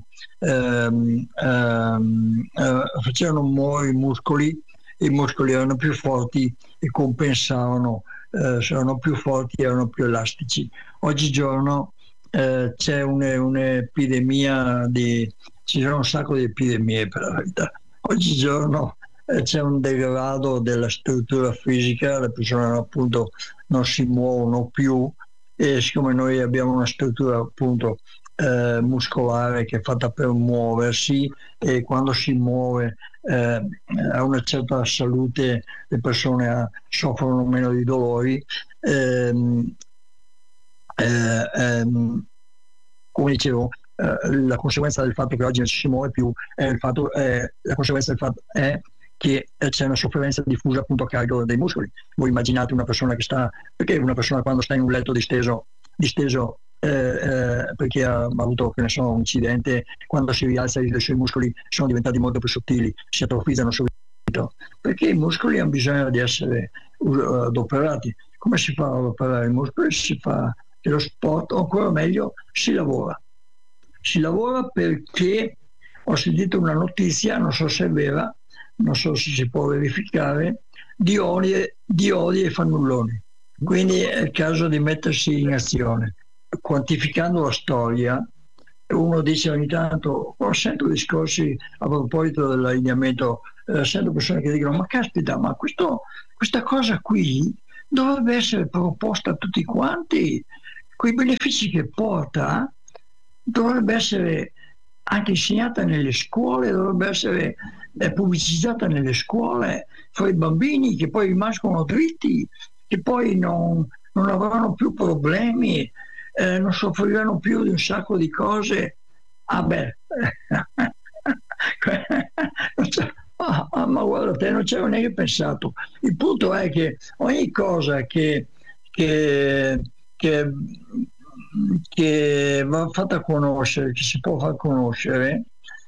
muovere i muscoli erano più forti e compensavano, erano più forti, erano più elastici. Oggigiorno c'è un'epidemia ci sono un sacco di epidemie, per la verità. Oggigiorno c'è un degrado della struttura fisica, le persone appunto non si muovono più, e siccome noi abbiamo una struttura appunto muscolare che è fatta per muoversi, e quando si muove a una certa salute le persone soffrono meno di dolori. Come dicevo, la conseguenza del fatto che oggi non ci si muove più la conseguenza del fatto è che c'è una sofferenza diffusa appunto a carico dei muscoli. Voi immaginate una persona perché una persona quando sta in un letto disteso perché ha avuto, che ne so, un incidente, quando si rialza i suoi muscoli sono diventati molto più sottili, si atrofizzano subito, perché i muscoli hanno bisogno di essere adoperati. Come si fa ad operare i muscoli? Si fa lo sport, o ancora meglio si lavora perché ho sentito una notizia, non so se è vera, non so se si può verificare, di Odi e fannulloni. Quindi è il caso di mettersi in azione. Quantificando la storia, uno dice ogni tanto, sento discorsi a proposito dell'allineamento, sento persone che dicono: ma caspita, ma questa cosa qui dovrebbe essere proposta a tutti quanti, quei benefici che porta dovrebbe essere anche insegnata nelle scuole, dovrebbe essere pubblicizzata nelle scuole fra i bambini, che poi rimangono dritti, che poi non avranno più problemi, non soffriranno più di un sacco di cose. Ma guarda te, non ci avevo neanche pensato. Il punto è che ogni cosa che va fatta conoscere, che si può far conoscere,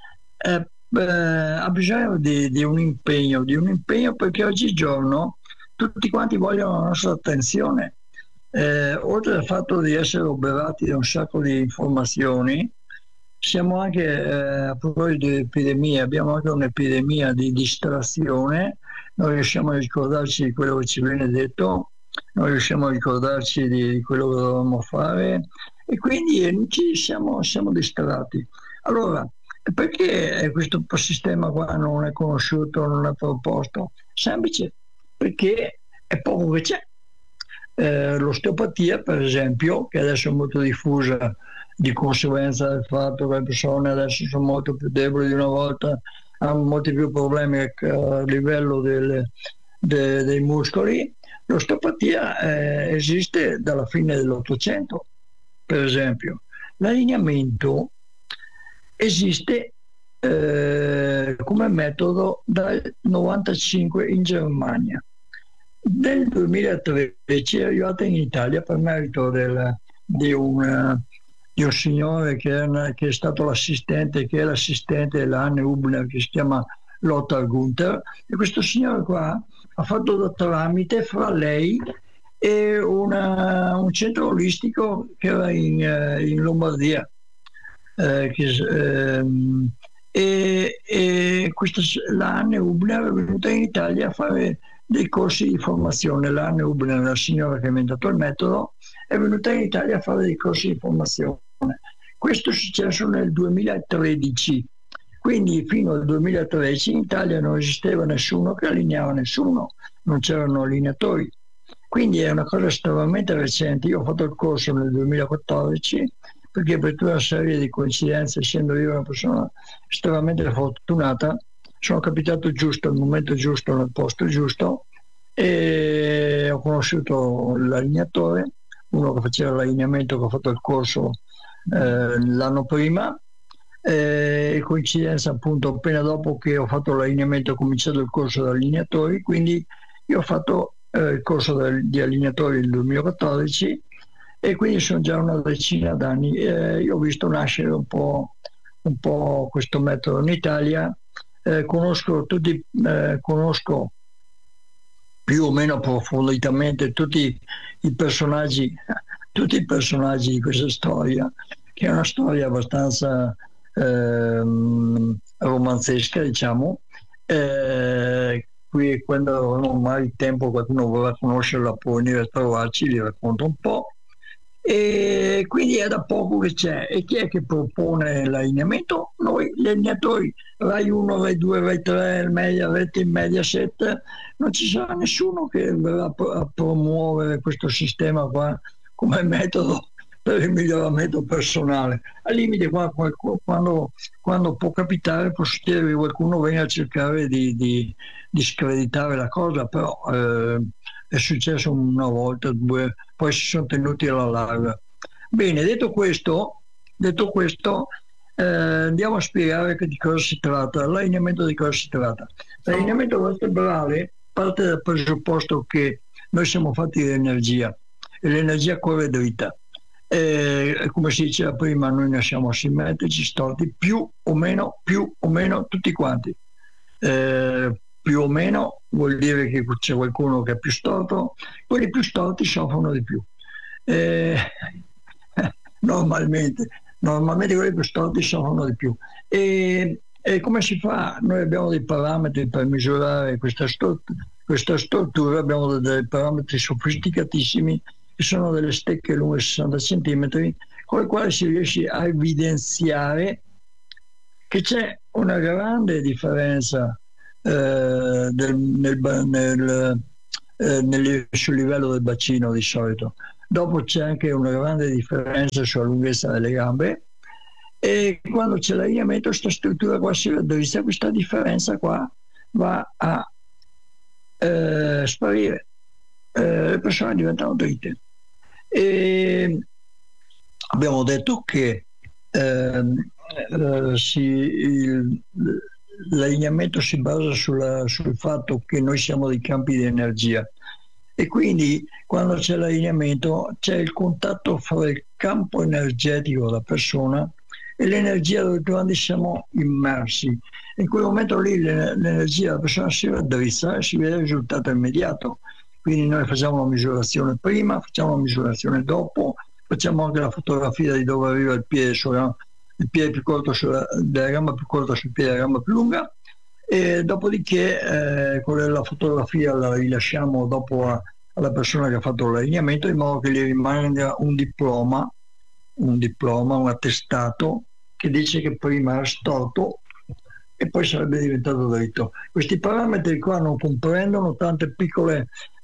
ha bisogno di un impegno, perché oggigiorno tutti quanti vogliono la nostra attenzione. Oltre al fatto di essere oberati da un sacco di informazioni, siamo anche a proposito di epidemie, abbiamo anche un'epidemia di distrazione, non riusciamo a ricordarci di quello che ci viene detto, non riusciamo a ricordarci di quello che dovevamo fare, e quindi siamo distratti. Allora, perché questo sistema qua non è conosciuto, non è proposto? Semplice, perché è poco che c'è. L'osteopatia, per esempio, che adesso è molto diffusa di conseguenza del fatto che le persone adesso sono molto più deboli di una volta, hanno molti più problemi a livello dei muscoli. L'osteopatia esiste dalla fine dell'Ottocento, per esempio. L'allineamento esiste come metodo dal 95 in Germania. Nel 2013 è arrivata in Italia per merito di un signore che è stato l'assistente, che è l'assistente della Anne Hubner, che si chiama Lothar Gunther, e questo signore qua ha fatto da tramite fra lei e un centro olistico che era in Lombardia, la Anne Hubner è venuta in Italia a fare dei corsi di formazione. La Anne Hubner, la signora che ha inventato il metodo, è venuta in Italia a fare dei corsi di formazione. Questo è successo nel 2013, quindi fino al 2013 in Italia non esisteva nessuno che allineava nessuno, non c'erano allineatori. Quindi è una cosa estremamente recente. Io ho fatto il corso nel 2014 perché, per tutta una serie di coincidenze, essendo io una persona estremamente fortunata, sono capitato giusto al momento giusto, nel posto giusto, e ho conosciuto l'allineatore, uno che faceva l'allineamento, che ha fatto il corso l'anno prima, e coincidenza appunto appena dopo che ho fatto l'allineamento ho cominciato il corso da allineatori, quindi io ho fatto il corso di allineatori nel 2014 e quindi sono già una decina d'anni. Io ho visto nascere un po' questo metodo in Italia. Conosco più o meno approfonditamente tutti i personaggi di questa storia, che è una storia abbastanza romanzesca, diciamo. Qui, quando non ho mai tempo, qualcuno vorrà conoscerla, può venire a trovarci, vi racconto un po'. E quindi è da poco che c'è. E chi è che propone l'allineamento? Noi, gli allineatori, Rai 1, Rai 2, Rai 3, Rete Mediaset. Non ci sarà nessuno che verrà a promuovere questo sistema qua come metodo per il miglioramento personale. Al limite, quando può capitare, può succedere che qualcuno venga a cercare di screditare la cosa, però è successo una volta, due, poi si sono tenuti alla larga. Bene, detto questo, andiamo a spiegare di cosa si tratta, l'allineamento di cosa si tratta. L'allineamento vertebrale parte dal presupposto che noi siamo fatti di energia e l'energia corre dritta. Come si diceva prima, noi nasciamo asimmetrici, storti, più o meno tutti quanti. Più o meno vuol dire che c'è qualcuno che è più storto, quelli più storti soffrono di più. Normalmente quelli più storti soffrono di più. E E come si fa? Noi abbiamo dei parametri per misurare questa struttura, abbiamo dei parametri sofisticatissimi, che sono delle stecche lunghe 60 cm, con le quali si riesce a evidenziare che c'è una grande differenza sul livello del bacino di solito. Dopo c'è anche una grande differenza sulla lunghezza delle gambe, e quando c'è l'allineamento questa struttura qua si raddrizza, questa differenza qua va a sparire, le persone diventano dritte. E abbiamo detto che l'allineamento si basa sul fatto che noi siamo dei campi di energia, e quindi quando c'è l'allineamento c'è il contatto fra il campo energetico della persona e l'energia dove noi siamo immersi. In quel momento lì l'energia della persona si raddrizza e si vede il risultato immediato. Quindi noi facciamo la misurazione prima, facciamo la misurazione dopo, facciamo anche la fotografia di dove arriva il piede, il piede più corto della gamba più corta sul piede della gamba più lunga, e dopodiché con la fotografia la rilasciamo dopo alla persona che ha fatto l'allineamento, in modo che gli rimanga un diploma, un attestato che dice che prima era storto e poi sarebbe diventato dritto. Questi parametri qua non comprendono tante piccole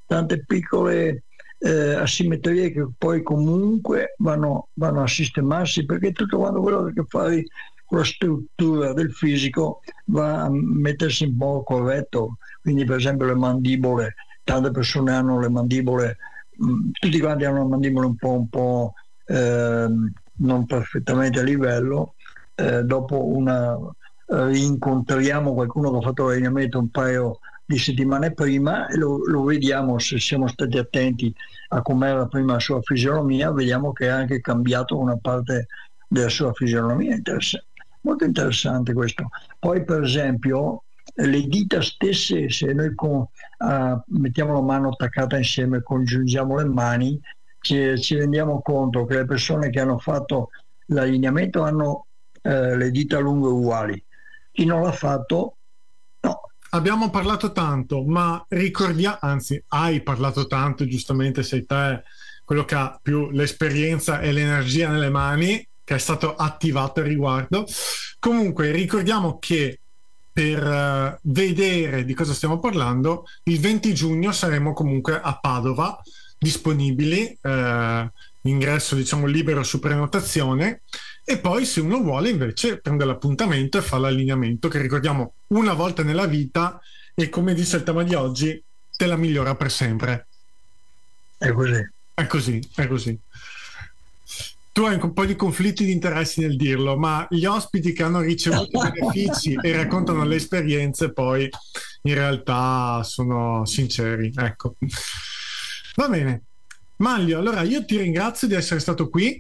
asimmetrie che poi comunque vanno a sistemarsi, perché tutto quanto quello che fai con la struttura del fisico va a mettersi in modo corretto. Quindi per esempio le mandibole, tante persone hanno le mandibole, tutti quanti hanno le mandibole un po' non perfettamente a livello. Dopo incontriamo qualcuno che ha fatto l'allineamento un paio di settimane prima e lo vediamo, se siamo stati attenti a com'era prima la sua fisionomia, vediamo che ha anche cambiato una parte della sua fisionomia. Molto interessante questo. Poi per esempio le dita stesse, se noi mettiamo la mano attaccata insieme, congiungiamo le mani, ci rendiamo conto che le persone che hanno fatto l'allineamento hanno le dita lunghe uguali. Chi non l'ha fatto, no. Abbiamo parlato tanto, ma hai parlato tanto, giustamente sei te quello che ha più l'esperienza e l'energia nelle mani, che è stato attivato al riguardo. Comunque ricordiamo che per vedere di cosa stiamo parlando, il 20 giugno saremo comunque a Padova, disponibili, ingresso diciamo libero su prenotazione, e poi se uno vuole invece prende l'appuntamento e fa l'allineamento, che ricordiamo una volta nella vita, e come dice il tema di oggi, te la migliora per sempre. È così. È così. Tu hai un po' di conflitti di interessi nel dirlo, ma gli ospiti che hanno ricevuto benefici e raccontano le esperienze poi in realtà sono sinceri. Ecco. Va bene. Manlio, allora io ti ringrazio di essere stato qui,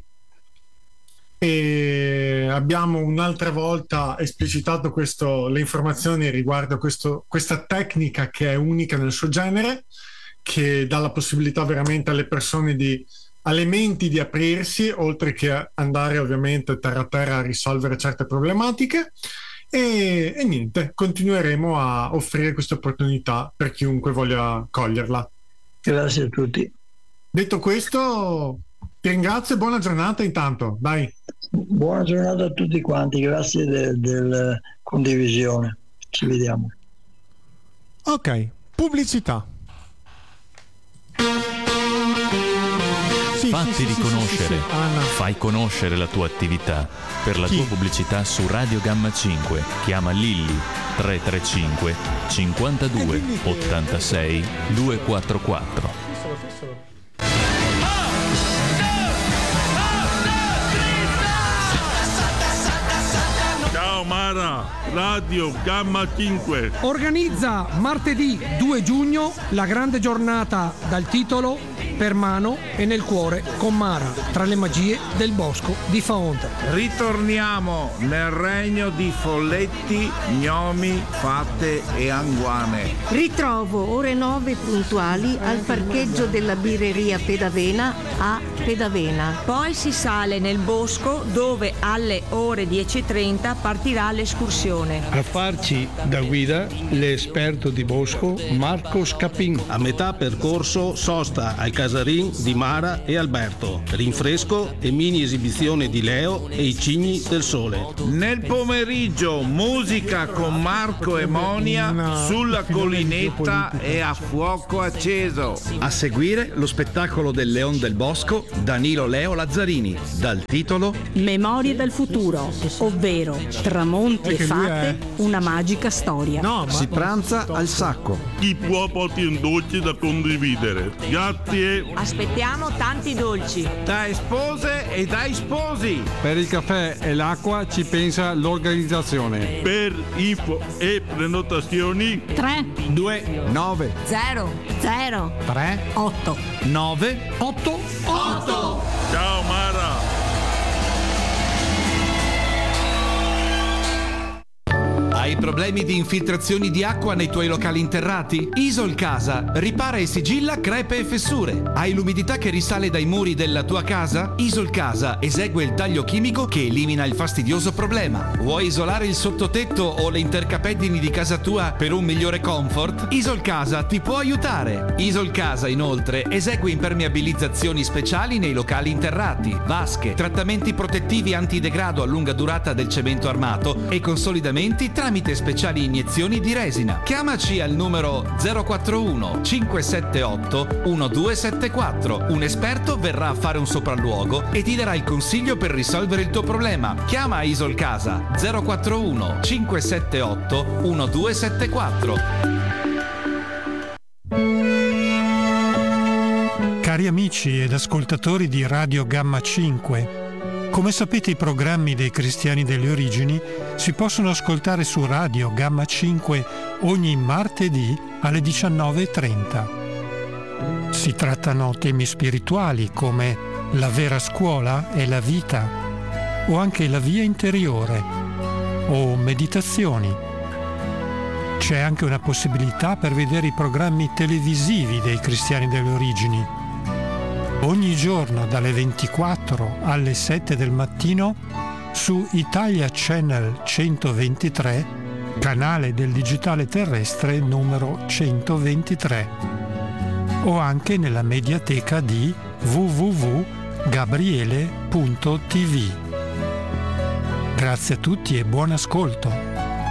e abbiamo un'altra volta esplicitato le informazioni riguardo questa tecnica che è unica nel suo genere, che dà la possibilità veramente alle persone alle menti di aprirsi, oltre che andare ovviamente terra a terra a risolvere certe problematiche, e niente, continueremo a offrire questa opportunità per chiunque voglia coglierla. Grazie a tutti. Detto questo, ti ringrazio e buona giornata intanto, dai. Buona giornata a tutti quanti, grazie della condivisione, ci vediamo. Ok, pubblicità. Fatti riconoscere, fai conoscere la tua attività. Per la tua pubblicità su Radio Gamma 5 chiama Lilli 335 52 86 244. Ciao Mara, Radio Gamma 5 organizza martedì 2 giugno la grande giornata dal titolo per mano e nel cuore con Mara, tra le magie del bosco di Faonta. Ritorniamo nel regno di folletti, gnomi, fatte e anguane. Ritrovo ore 9 puntuali al parcheggio della birreria Pedavena a Pedavena. Poi si sale nel bosco dove alle ore 10:30 partirà l'escursione. A farci da guida l'esperto di bosco Marco Scapin. A metà percorso sosta al casarin di Mara e Alberto, rinfresco e mini esibizione di Leo e i cigni del sole. Nel pomeriggio musica con Marco e Monia sulla collinetta e a fuoco acceso. A seguire lo spettacolo del Leon del Bosco Danilo Leo Lazzarini dal titolo Memorie del futuro, ovvero tramonti e fate, una magica storia. Si pranza al sacco. Chi può porti un dolce da condividere. Grazie. Aspettiamo tanti dolci. Dai spose e dai sposi. Per il caffè e l'acqua ci pensa l'organizzazione. Per info e prenotazioni 3 2 9 0 0 3 8 9 8. Ciao Mara. Hai problemi di infiltrazioni di acqua nei tuoi locali interrati? Isol Casa ripara e sigilla crepe e fessure. Hai l'umidità che risale dai muri della tua casa? Isol Casa esegue il taglio chimico che elimina il fastidioso problema. Vuoi isolare il sottotetto o le intercapezzini di casa tua per un migliore comfort? Isol Casa ti può aiutare. Isol Casa inoltre esegue impermeabilizzazioni speciali nei locali interrati, vasche, trattamenti protettivi antidegrado a lunga durata del cemento armato e consolidamenti tramite speciali iniezioni di resina. Chiamaci al numero 041 578 1274. Un esperto verrà a fare un sopralluogo e ti darà il consiglio per risolvere il tuo problema. Chiama Isol Casa 041 578 1274. Cari amici ed ascoltatori di Radio Gamma 5, come sapete i programmi dei Cristiani delle Origini si possono ascoltare su Radio Gamma 5 ogni martedì alle 19:30. Si trattano temi spirituali come la vera scuola e la vita, o anche la via interiore, o meditazioni. C'è anche una possibilità per vedere i programmi televisivi dei Cristiani delle Origini. Ogni giorno dalle 24 alle 7 del mattino su Italia Channel 123, canale del digitale terrestre numero 123, o anche nella mediateca di www.gabriele.tv. Grazie a tutti e buon ascolto.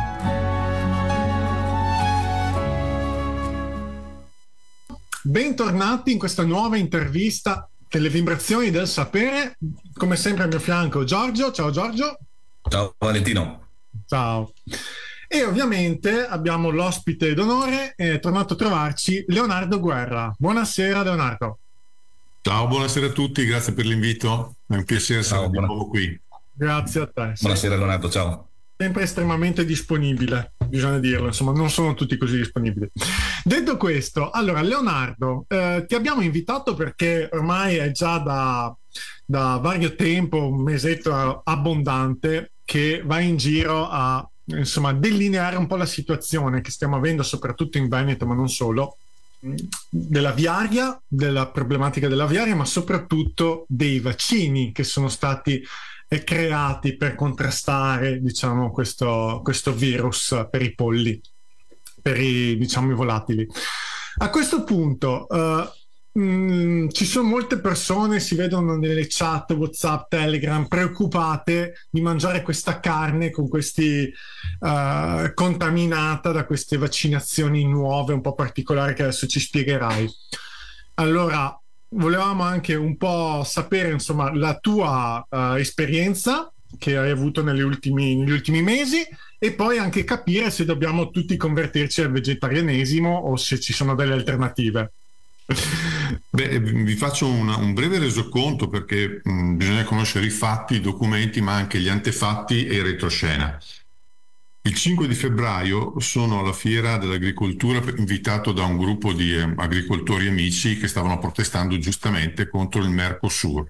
Bentornati in questa nuova intervista delle vibrazioni del sapere. Come sempre al mio fianco Giorgio. Ciao Giorgio. Ciao Valentino. Ciao. E ovviamente abbiamo l'ospite d'onore, è tornato a trovarci Leonardo Guerra. Buonasera Leonardo. Ciao, buonasera a tutti, grazie per l'invito. È un piacere essere di nuovo qui. Grazie a te. Buonasera Leonardo, ciao. Sempre estremamente disponibile, bisogna dirlo, insomma non sono tutti così disponibili. Detto questo, allora Leonardo, ti abbiamo invitato perché ormai è già da vario tempo, un mesetto abbondante, che va in giro a insomma delineare un po' la situazione che stiamo avendo soprattutto in Veneto, ma non solo, della viaria, della problematica della viaria, ma soprattutto dei vaccini che sono stati creati per contrastare, diciamo, questo virus per i polli, per i, diciamo, i volatili. A questo punto ci sono molte persone, si vedono nelle chat WhatsApp, Telegram, preoccupate di mangiare questa carne con questi contaminata da queste vaccinazioni nuove un po' particolari che adesso ci spiegherai. Allora volevamo anche un po' sapere, insomma, la tua esperienza che hai avuto negli ultimi mesi, e poi anche capire se dobbiamo tutti convertirci al vegetarianesimo o se ci sono delle alternative. Beh, vi faccio un breve resoconto perché bisogna conoscere i fatti, i documenti, ma anche gli antefatti e il retroscena. Il 5 di febbraio sono alla Fiera dell'Agricoltura invitato da un gruppo di agricoltori amici che stavano protestando giustamente contro il Mercosur.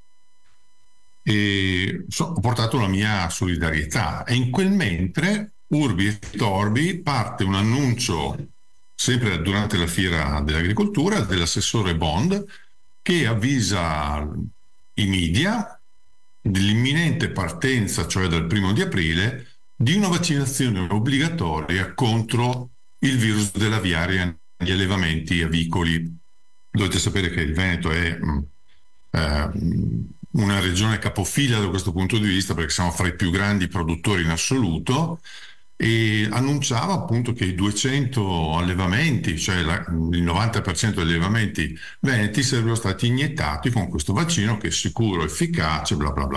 E ho portato la mia solidarietà e in quel mentre urbi et orbi parte un annuncio sempre durante la Fiera dell'Agricoltura dell'assessore Bond che avvisa i media dell'imminente partenza, cioè dal 1° di aprile, di una vaccinazione obbligatoria contro il virus dell'aviaria negli allevamenti avicoli. Dovete sapere che il Veneto è una regione capofila da questo punto di vista, perché siamo fra i più grandi produttori in assoluto, e annunciava appunto che i 200 allevamenti, cioè il 90% degli allevamenti veneti, sarebbero stati iniettati con questo vaccino che è sicuro, efficace, bla bla bla.